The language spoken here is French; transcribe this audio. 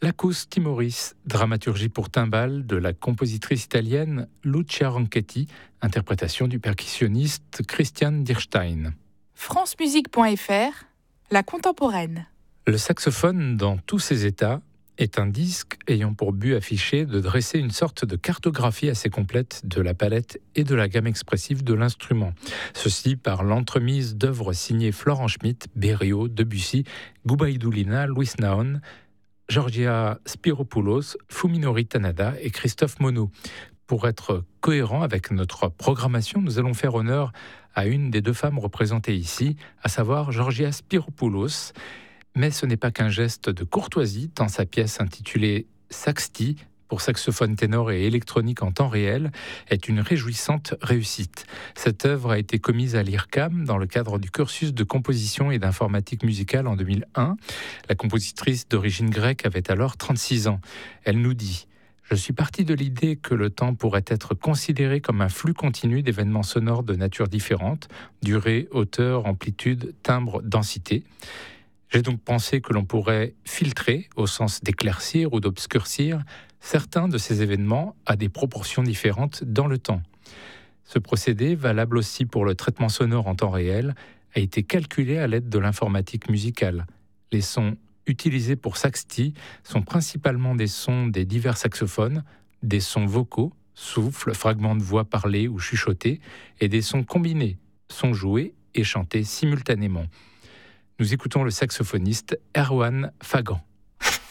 Lacus Timoris, dramaturgie pour timbales de la compositrice italienne Lucia Ronchetti, interprétation du percussionniste Christian Dierstein. francemusique.fr, la contemporaine. Le saxophone, dans tous ses états, est un disque ayant pour but affiché de dresser une sorte de cartographie assez complète de la palette et de la gamme expressive de l'instrument. Ceci par l'entremise d'œuvres signées Florent Schmitt, Berio, Debussy, Gubaidulina, Luis Naon, Georgia Spiropoulos, Fuminori Tanada et Christophe Monod. Pour être cohérent avec notre programmation, nous allons faire honneur à une des deux femmes représentées ici, à savoir Georgia Spiropoulos. Mais ce n'est pas qu'un geste de courtoisie, tant sa pièce intitulée Saxti, pour saxophone ténor et électronique en temps réel, est une réjouissante réussite. Cette œuvre a été commise à l'IRCAM dans le cadre du cursus de composition et d'informatique musicale en 2001. La compositrice d'origine grecque avait alors 36 ans. Elle nous dit « Je suis partie de l'idée que le temps pourrait être considéré comme un flux continu d'événements sonores de nature différente, durée, hauteur, amplitude, timbre, densité. J'ai donc pensé que l'on pourrait filtrer, au sens d'éclaircir ou d'obscurcir, certains de ces événements à des proportions différentes dans le temps. Ce procédé, valable aussi pour le traitement sonore en temps réel, a été calculé à l'aide de l'informatique musicale. Les sons utilisés pour Saxti sont principalement des sons des divers saxophones, des sons vocaux, souffles, fragments de voix parlés ou chuchotés, et des sons combinés, sons joués et chantés simultanément. Nous écoutons le saxophoniste Erwan Fagan.